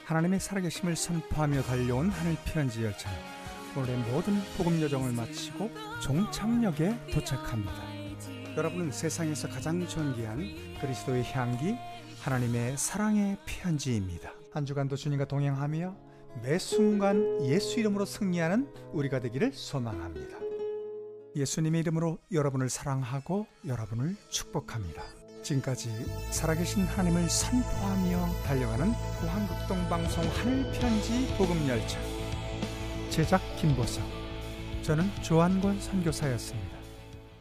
하나님의 살아계심을 선포하며 달려온 하늘 편지 열차는 오늘의 모든 복음 여정을 마치고 종착역에 도착합니다. 여러분은 세상에서 가장 존귀한 그리스도의 향기, 하나님의 사랑의 편지입니다. 한 주간도 주님과 동행하며 매 순간 예수 이름으로 승리하는 우리가 되기를 소망합니다. 예수님의 이름으로 여러분을 사랑하고 여러분을 축복합니다. 지금까지 살아계신 하나님을 선포하며 달려가는 구한극동방송 하늘편지 복음열차, 제작 김보석, 저는 조한권 선교사였습니다.